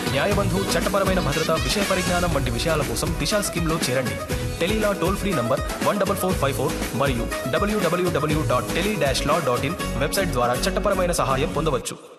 న్యాయబంధు చట్టపరమైన భద్రత విషయ పరిజ్ఞానం వంటి విషయాల కోసం దిశా స్కీమ్లో చేరండి. టెలీలా టోల్ ఫ్రీ నంబర్ 14454 మరియు www.tele-law.in వెబ్సైట్ ద్వారా చట్టపరమైన సహాయం పొందవచ్చు.